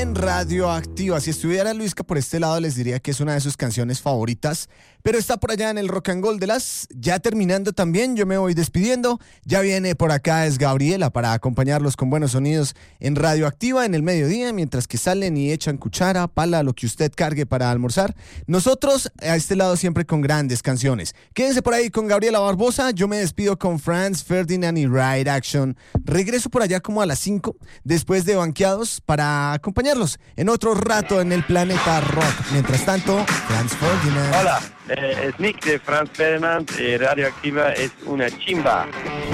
en Radioactiva. Si estuviera Luisca por este lado, les diría que es una de sus canciones favoritas, pero está por allá en el Rock and Roll de las... Ya terminando también, yo me voy despidiendo. Ya viene por acá es Gabriela para acompañarlos con buenos sonidos en Radioactiva en el mediodía, mientras que salen y echan cuchara, pala, lo que usted cargue para almorzar. Nosotros a este lado siempre con grandes canciones. Quédense por ahí con Gabriela Barbosa. Yo me despido con Franz Ferdinand y Ride Action. Regreso por allá como a las 5, después de Banqueados, para acompañarlos en otro rato en el Planeta Rock. Mientras tanto, Franz Ferdinand. Hola, es Nick de Franz Ferdinand. Radioactiva es una chimba.